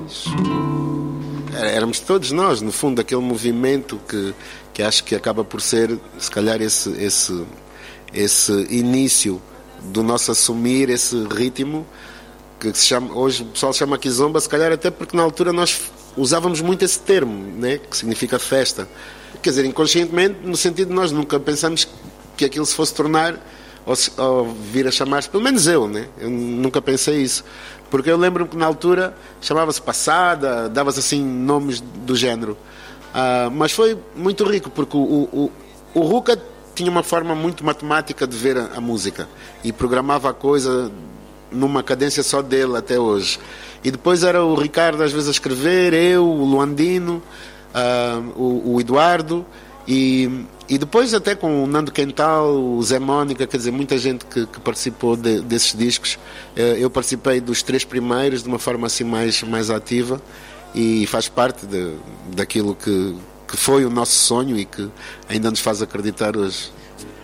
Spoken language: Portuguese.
Simões, éramos todos nós, no fundo, aquele movimento que acho que acaba por ser, se calhar, esse início do nosso assumir esse ritmo que se chama, hoje o pessoal chama Kizomba, se calhar até porque na altura nós usávamos muito esse termo, né, que significa festa. Quer dizer, inconscientemente, no sentido de nós nunca pensamos que aquilo se fosse tornar ou vir a chamar-se, pelo menos eu, né? Eu nunca pensei isso. Porque eu lembro-me que na altura chamava-se Passada, dava-se assim nomes do género. Mas foi muito rico, porque o Ruka tinha uma forma muito matemática de ver a música e programava a coisa numa cadência só dele até hoje. E depois era o Ricardo às vezes a escrever, eu, o Luandino, o Eduardo e depois até com o Nando Quental, o Zé Mónica, quer dizer, muita gente que participou desses discos. Eu participei dos 3 primeiros de uma forma assim mais ativa e faz parte daquilo que foi o nosso sonho e que ainda nos faz acreditar hoje.